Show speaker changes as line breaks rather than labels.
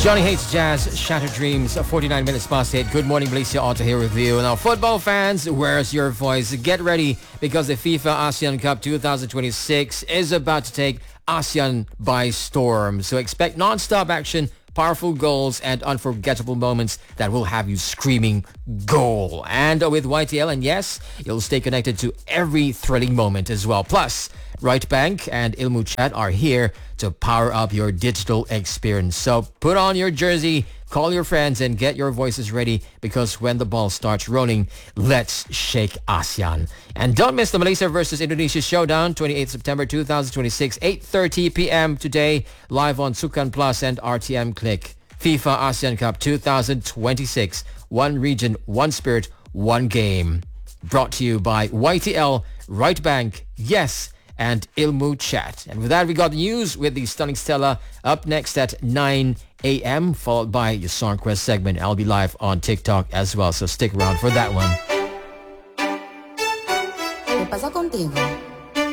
Johnny Hates Jazz, Shattered Dreams, 49 minutes past 8. Good morning, Malaysia. Auto here with you. Now, football fans, where's your voice? Get ready because the FIFA ASEAN Cup 2026 is about to take ASEAN by storm. So expect non-stop action, powerful goals, and unforgettable moments that will have you screaming goal. And with YTL, and yes, you'll stay connected to every thrilling moment as well. Plus, Right Bank and Ilmu Chat are here to power up your digital experience. So put on your jersey, call your friends, and get your voices ready because when the ball starts rolling, let's shake ASEAN. And don't miss the Malaysia versus Indonesia showdown, 28th September 2026, 8:30 p.m. today, live on Sukan Plus and RTM Click. FIFA ASEAN Cup 2026. One region, one spirit, one game. Brought to you by YTL, Right Bank, Yes, and Ilmu Chat. And with that, we got the news with the stunning Stella up next at 9 a.m., followed by your Song Quest segment. I'll be live on TikTok as well, so stick around for that one.
¿Qué pasa contigo?